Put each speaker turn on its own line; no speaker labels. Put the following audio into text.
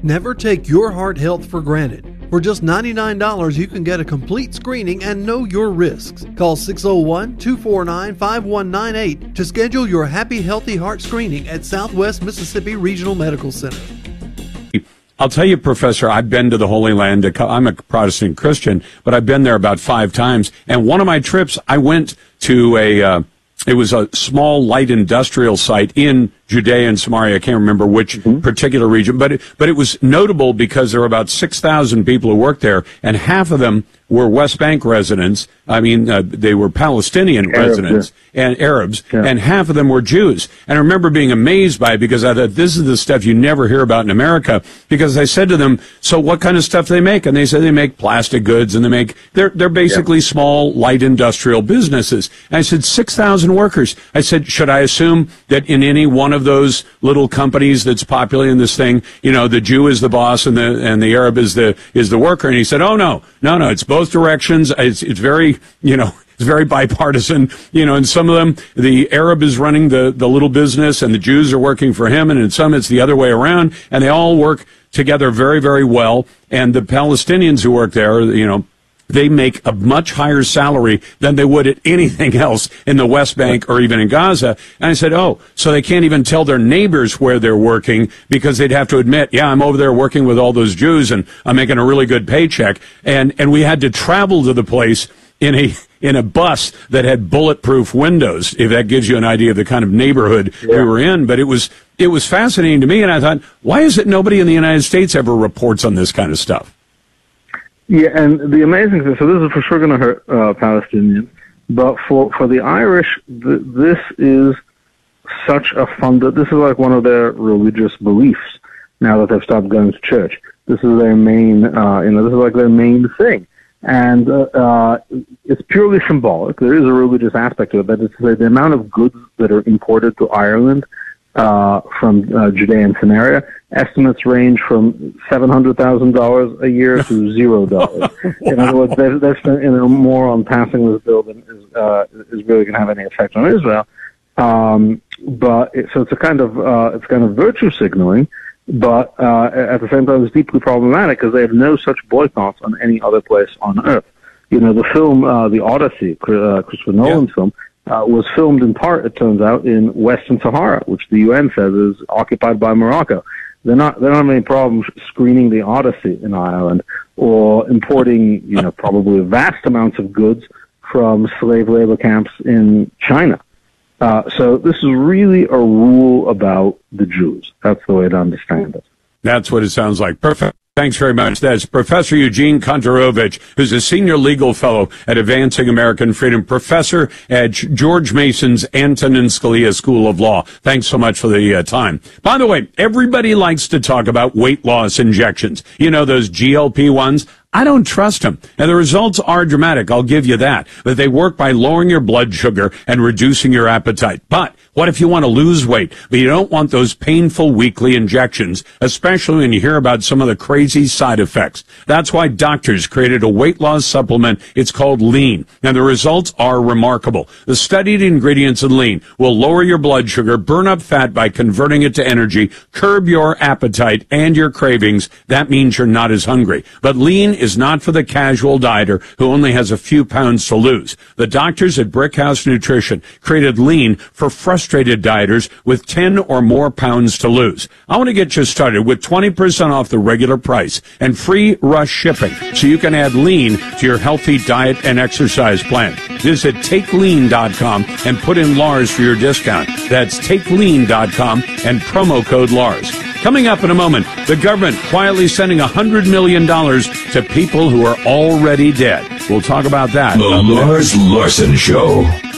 Never take your heart health for granted. For just $99, you can get a complete screening and know your risks. Call 601-249-5198 to schedule your Happy Healthy Heart screening at Southwest Mississippi Regional Medical Center.
I'll tell you, Professor, I've been to the Holy Land. I'm a Protestant Christian, but I've been there about 5 times. And one of my trips, I went to it was a small light industrial site in Judea and Samaria. I can't remember which particular region, but it was notable because there were about 6,000 people who worked there, and half of them were West Bank residents. I mean, they were Palestinian residents and Arabs, and half of them were Jews. And I remember being amazed by it because I thought, this is the stuff you never hear about in America. Because I said to them, so what kind of stuff do they make? And they said they make plastic goods, and they're basically small, light industrial businesses. And I said, 6,000 workers. I said, should I assume that in any one of those little companies that's populating this thing, you know, the Jew is the boss and the Arab is the worker? And he said, oh, no, it's both directions. It's very, it's very bipartisan, and some of them, the Arab is running the little business and the Jews are working for him. And in some, it's the other way around. And they all work together very, very well. And the Palestinians who work there, they make a much higher salary than they would at anything else in the West Bank or even in Gaza. And I said, oh, so they can't even tell their neighbors where they're working because they'd have to admit, yeah, I'm over there working with all those Jews and I'm making a really good paycheck. And we had to travel to the place in a bus that had bulletproof windows, if that gives you an idea of the kind of neighborhood we were in. But it was fascinating to me. And I thought, why is it nobody in the United States ever reports on this kind of stuff?
Yeah, and the amazing thing, so this is for sure going to hurt Palestinians, but for the Irish, this is such a this is like one of their religious beliefs now that they've stopped going to church. This is their main, this is like their main thing. And it's purely symbolic. There is a religious aspect to it, but it's the amount of goods that are imported to Ireland from Judea and Samaria. Estimates range from $700,000 a year to $0. In other words, they've spent more on passing this bill than is really going to have any effect on Israel. So it's a kind of virtue signaling, but at the same time, it's deeply problematic because they have no such boycotts on any other place on earth. The film The Odyssey, Christopher Nolan's film, was filmed in part, it turns out, in Western Sahara, which the UN says is occupied by Morocco. They don't have any problems screening The Odyssey in Ireland or importing, probably vast amounts of goods from slave labor camps in China. So this is really a rule about the Jews. That's the way to understand it.
That's what it sounds like. Perfect. Thanks very much. That's Professor Eugene Kontorovich, who's a senior legal fellow at Advancing American Freedom, professor at George Mason's Antonin Scalia School of Law. Thanks so much for the time. By the way, everybody likes to talk about weight loss injections. Those GLP ones. I don't trust them. And the results are dramatic, I'll give you that. But they work by lowering your blood sugar and reducing your appetite. But what if you want to lose weight, but you don't want those painful weekly injections, especially when you hear about some of the crazy side effects? That's why doctors created a weight loss supplement. It's called Lean, and the results are remarkable. The studied ingredients in Lean will lower your blood sugar, burn up fat by converting it to energy, curb your appetite and your cravings. That means you're not as hungry. But Lean is not for the casual dieter who only has a few pounds to lose. The doctors at Brickhouse Nutrition created Lean for frustrated dieters with 10 or more pounds to lose. I want to get you started with 20% off the regular price and free rush shipping so you can add Lean to your healthy diet and exercise plan. Visit TakeLean.com and put in Lars for your discount. That's TakeLean.com and promo code Lars. Coming up in a moment, the government quietly sending $100 million to people who are already dead. We'll talk about that.
The Lars Larson Show.